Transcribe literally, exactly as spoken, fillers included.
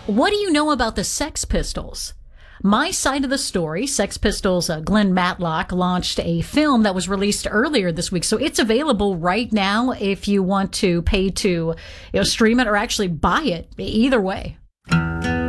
What do you know about the Sex Pistols? My side of the story, Sex Pistols' uh, Glenn Matlock launched a film that was released earlier this week. So it's available right now if you want to pay to you know, stream it or actually buy it. Either way.